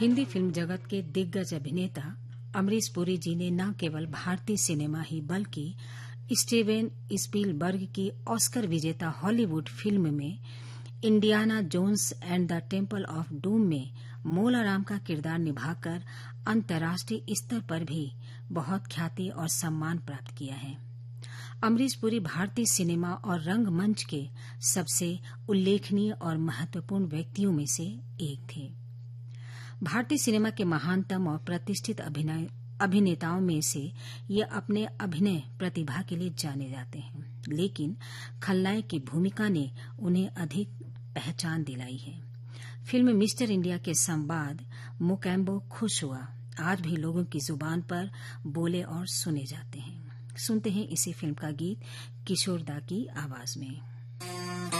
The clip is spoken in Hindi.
हिंदी फिल्म जगत के दिग्गज अभिनेता अमरीश पुरी जी ने न केवल भारतीय सिनेमा ही बल्कि स्टीवन स्पीलबर्ग की ऑस्कर विजेता हॉलीवुड फिल्म में Indiana Jones and the temple of doom में मोला राम का किरदार निभाकर अंतर्राष्ट्रीय स्तर पर भी बहुत ख्याति और सम्मान प्राप्त किया है। अमरीश पुरी भारतीय सिनेमा और रंगमंच के सबसे उल्लेखनीय और महत्वपूर्ण व्यक्तियों में से एक थे। भारतीय सिनेमा के महानतम और प्रतिष्ठित अभिनेताओं में से ये अपने अभिनय प्रतिभा के लिए जाने जाते हैं, लेकिन खलनायक की भूमिका ने उन्हें अधिक पहचान दिलाई है। फिल्म मिस्टर इंडिया के संवाद मुकेम्बो खुश हुआ आज भी लोगों की जुबान पर बोले और सुने जाते हैं। सुनते हैं इसी फिल्म का गीत किशोर दा की आवाज में।